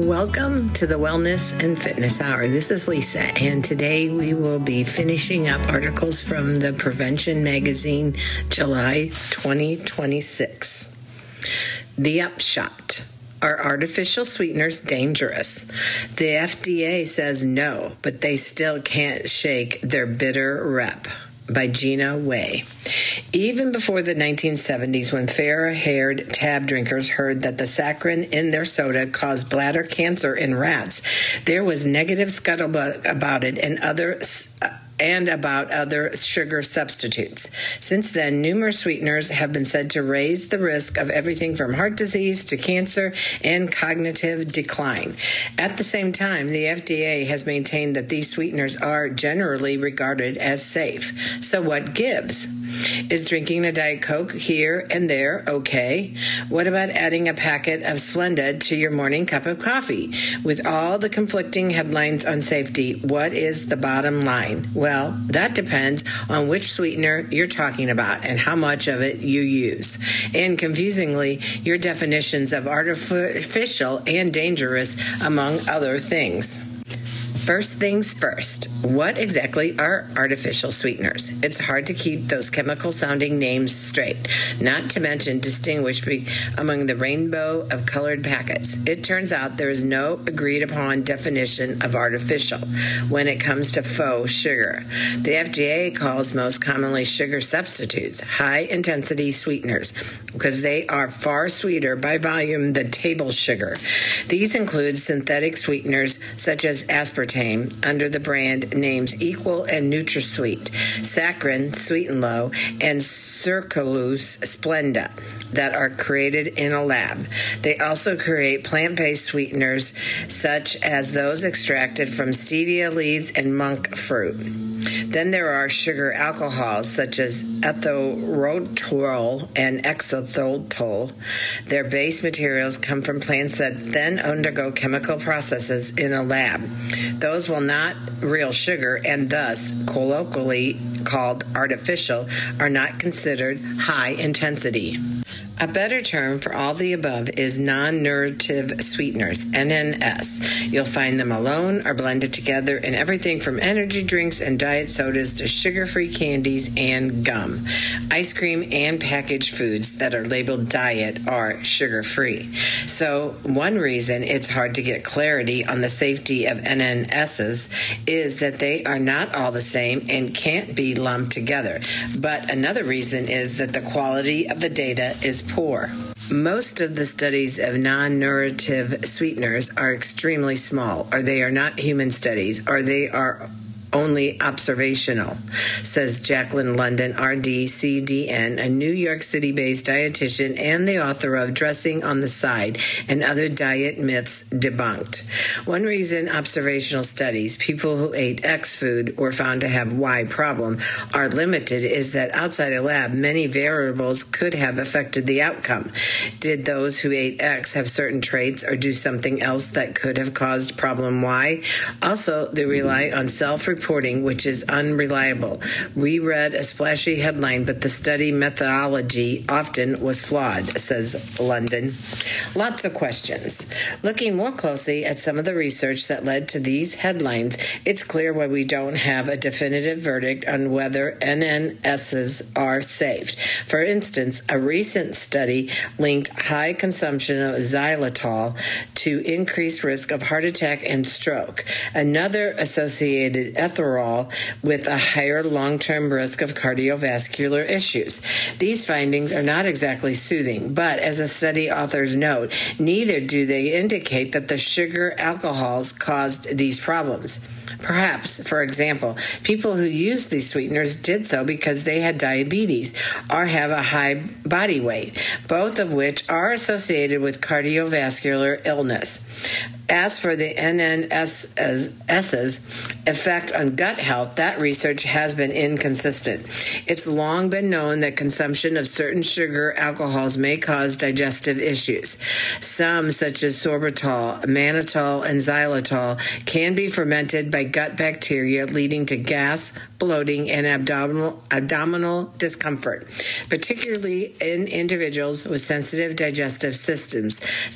Welcome to the Wellness and Fitness Hour. This is Lisa, and today we will be finishing up articles from the Prevention Magazine, July 2026. The upshot. Are artificial sweeteners dangerous? The FDA says no, but they still can't shake their bitter rep. By Gina Way. Even before the 1970s, when fair-haired tab drinkers heard that the saccharin in their soda caused bladder cancer in rats, there was negative scuttlebutt about it and about other sugar substitutes. Since then, numerous sweeteners have been said to raise the risk of everything from heart disease to cancer and cognitive decline. At the same time, the FDA has maintained that these sweeteners are generally regarded as safe. So what gives? Is drinking a Diet Coke here and there okay? What about adding a packet of Splenda to your morning cup of coffee? With all the conflicting headlines on safety, what is the bottom line? Well, that depends on which sweetener you're talking about and how much of it you use. And confusingly, your definitions of artificial and dangerous, among other things. First things first, what exactly are artificial sweeteners? It's hard to keep those chemical-sounding names straight, not to mention distinguish among the rainbow of colored packets. It turns out there is no agreed-upon definition of artificial when it comes to faux sugar. The FDA calls most commonly sugar substitutes high-intensity sweeteners because they are far sweeter by volume than table sugar. These include synthetic sweeteners such as aspartame, under the brand names Equal and NutraSweet, saccharin, Sweet and Low, and sucralose Splenda that are created in a lab. They also create plant-based sweeteners such as those extracted from stevia leaves and monk fruit. Then there are sugar alcohols such as ethyl-rotol and exethol. Their base materials come from plants that then undergo chemical processes in a lab. Those will not real sugar and thus colloquially called artificial are not considered high intensity. A better term for all the above is non-nutritive sweeteners, NNS. You'll find them alone or blended together in everything from energy drinks and diet sodas to sugar-free candies and gum. Ice cream and packaged foods that are labeled diet are sugar-free. So one reason it's hard to get clarity on the safety of NNSs is that they are not all the same and can't be lumped together. But another reason is that the quality of the data is poor. Most of the studies of non-nutritive sweeteners are extremely small, or they are not human studies, or they are only observational, says Jacqueline London, RD, CDN, a New York City-based dietitian and the author of Dressing on the Side and Other Diet Myths Debunked. One reason observational studies, people who ate X food were found to have Y problem, are limited is that outside a lab, many variables could have affected the outcome. Did those who ate X have certain traits or do something else that could have caused problem Y? Also, they rely on self-reporting, which is unreliable. We read a splashy headline, but the study methodology often was flawed, says London. Lots of questions. Looking more closely at some of the research that led to these headlines, it's clear why we don't have a definitive verdict on whether NNSs are safe. For instance, a recent study linked high consumption of xylitol to increased risk of heart attack and stroke. Another associated ethanol with a higher long-term risk of cardiovascular issues. These findings are not exactly soothing, but as the study authors note, neither do they indicate that the sugar alcohols caused these problems. Perhaps, for example, people who use these sweeteners did so because they had diabetes or have a high body weight, both of which are associated with cardiovascular illness. As for the NNS's effect on gut health, that research has been inconsistent. It's long been known that consumption of certain sugar alcohols may cause digestive issues. Some, such as sorbitol, mannitol, and xylitol, can be fermented by gut bacteria, leading to gas, bloating, and abdominal discomfort, particularly in individuals with sensitive digestive systems.